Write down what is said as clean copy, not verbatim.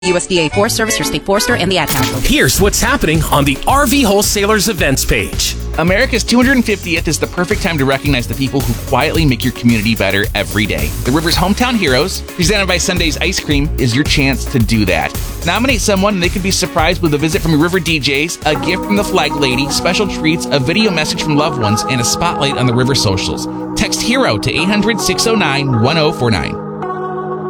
USDA Forest Service, your state forester, and the Ad Council. Here's what's happening on the RV Wholesalers events page. America's 250th is the perfect time to recognize the people who quietly make your community better every day. The River's Hometown Heroes, presented by Sunday's Ice Cream, is your chance to do that. Nominate someone and they could be surprised with a visit from your River DJs, a gift from the Flag Lady, special treats, a video message from loved ones, and a spotlight on the River socials. Text HERO to 800-609-1049.